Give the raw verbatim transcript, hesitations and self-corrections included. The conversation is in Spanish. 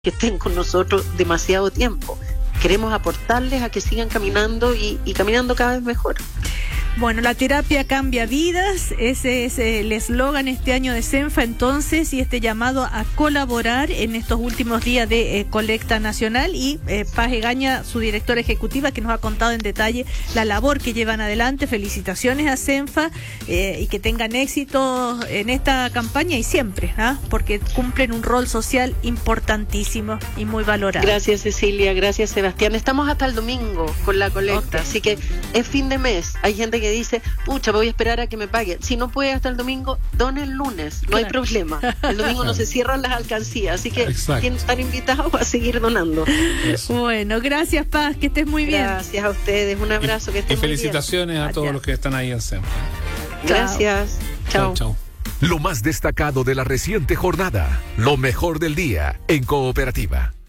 que estén con nosotros demasiado tiempo. Queremos aportarles a que sigan caminando y, y caminando cada vez mejor. Bueno, la terapia cambia vidas, ese es el eslogan este año de CENFA entonces, y este llamado a colaborar en estos últimos días de eh, colecta nacional. Y eh, Paz Egaña, su directora ejecutiva, que nos ha contado en detalle la labor que llevan adelante. Felicitaciones a CENFA eh, y que tengan éxito en esta campaña y siempre, ¿ah? Porque cumplen un rol social importantísimo y muy valorado. Gracias, Cecilia, gracias, Sebastián. Estamos hasta el domingo con la colecta, okay. Así que es fin de mes. Hay gente que dice, pucha, voy a esperar a que me pague. Si no puede hasta el domingo, done el lunes, no claro. Hay problema. El domingo no se cierran las alcancías, así que exacto. Tienen que estar invitados a seguir donando. Eso. Bueno, gracias, Paz, que estés muy bien. Gracias a ustedes, un abrazo, y, que estén y muy felicitaciones bien. a todos los que están ahí en CENFA. Gracias. Chao. Chao. Lo más destacado de la reciente jornada, lo mejor del día en Cooperativa.